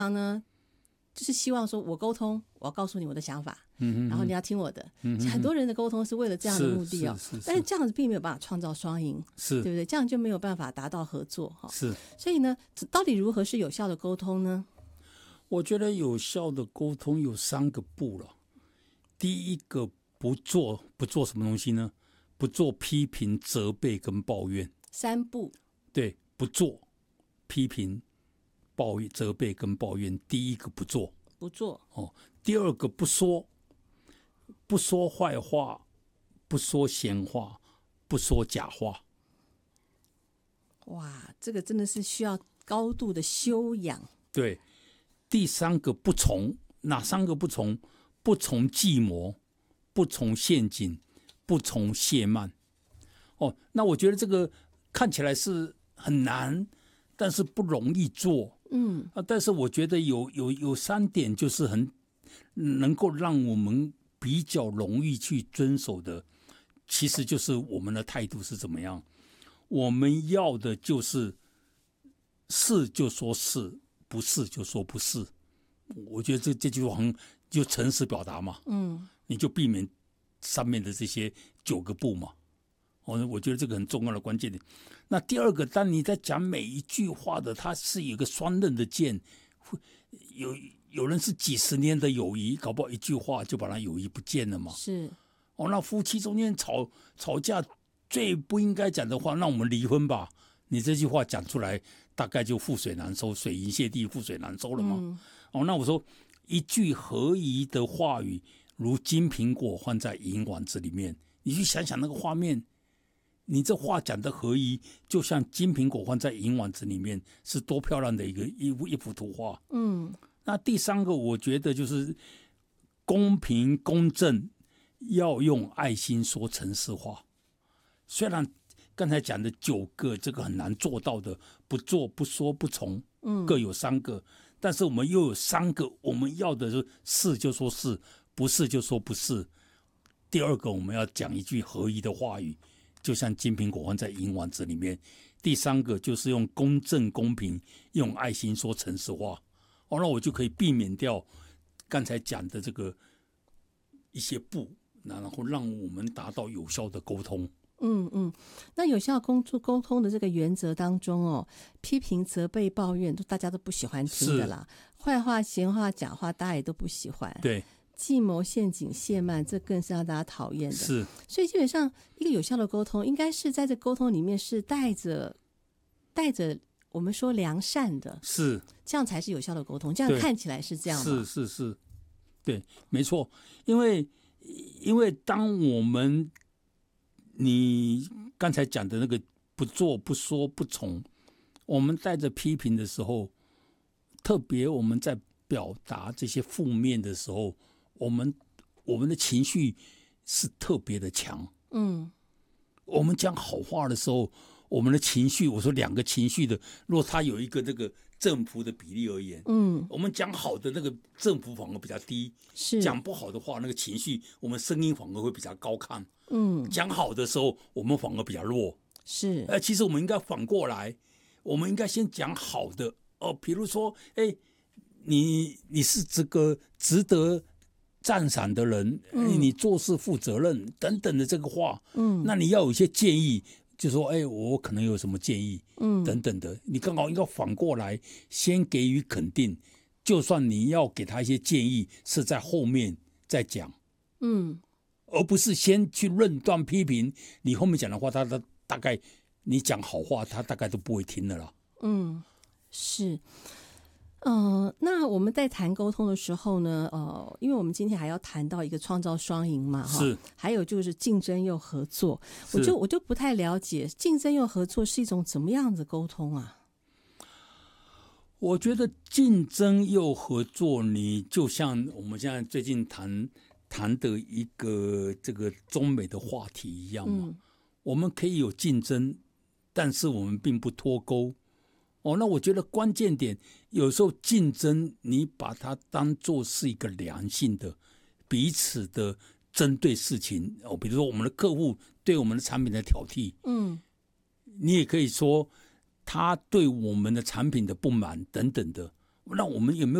呢，就是希望说我沟通，我要告诉你我的想法，然后你要听我的。很多人的沟通是为了这样的目的但是这样子并没有办法创造双赢，对不对？这样就没有办法达到合作是。所以呢，到底如何是有效的沟通呢？ 我觉得有效的沟通有3个步了。第一个，不做什么东西呢？不做批评、责备跟抱怨。 3步。对， 不做批评、责备跟抱怨。第一个不做。第二个不说坏话，不说闲话，不说假话。 哇，这个真的是需要高度的修养。 对。第3个不从，哪3个不从？不从计谋，不从陷阱，不从懈慢。那我觉得这个看起来是很难，但是不容易做。但是我觉得有3点就是很能够让我们比较容易去遵守的，其实就是我们的态度是怎么样。我们要的就是是就说是，不是就说不是。我觉得这句话就诚实表达嘛。你就避免上面的这些9个不嘛。我觉得这个很重要的关键点。那第二个，当你在讲每一句话的，它是有一个双刃的剑，有人是几十年的友谊，搞不好一句话就把他友谊不见了嘛。 是。 那夫妻中间吵架最不应该讲的话，那我们离婚吧。你这句话讲出来，大概就覆水难收，水银泻地，覆水难收了嘛。那我说一句合宜的话语，如金苹果放在银碗子里面，你去想想那个画面，你这话讲的合宜，就像金苹果放在银碗子里面，是多漂亮的一幅图画。那第3个，我觉得就是公平公正，要用爱心说诚实话。虽然刚才讲的9个，这个很难做到的，不做、不说、不从，各有3个，但是我们又有3个，我们要的是就说是，不是就说不是。第2个，我们要讲一句合宜的话语，就像金苹果放在银碗子里面。第3个就是用公正公平，用爱心说诚实话。那我就可以避免掉刚才讲的这个一些不，然后让我们达到有效的沟通。 那有效沟通的这个原则当中批评、责备、抱怨大家都不喜欢听的啦，坏话、闲话、假话大家也都不喜欢。 对， 计谋、陷阱、懈慢，这更是让大家讨厌的。 是， 所以基本上一个有效的沟通，应该是在这沟通里面是带着我们说良善的， 是， 这样才是有效的沟通。这样看起来是这样吗？ 是，对，没错。因为当你刚才讲的那个不做、不说、不从，我们带着批评的时候，特别我们在表达这些负面的时候，我们的情绪是特别的强。我们讲好话的时候，我们的情绪，我说2个情绪的，如果它有一个这个正负的比例而言，我们讲好的那个正负反而比较低，讲不好的话，那个情绪我们声音反而会比较高亢。讲好的时候，我们反而比较弱。 是， 其实我们应该反过来，我们应该先讲好的比如说，你是这个值得赞赏的人，你做事负责任等等的这个话，那你要有一些建议，就说我可能有什么建议，等等的，你刚好应该反过来先给予肯定，就算你要给他一些建议，是在后面再讲，而不是先去论断批评，你后面讲的话，他大概你讲好话，他大概都不会听的啦。 是。那我们在谈沟通的时候呢，因为我们今天还要谈到一个创造双赢嘛， 是， 还有就是竞争又合作，我就不太了解竞争又合作是一种怎么样的沟通啊？ 我觉得竞争又合作，你就像我们现在最近谈的一个这个中美的话题一样嘛，我们可以有竞争，但是我们并不脱钩。那我觉得关键点，有时候竞争你把它当作是一个良性的彼此的针对事情，比如说我们的客户对我们的产品的挑剔，你也可以说他对我们的产品的不满等等的， 那我们有没有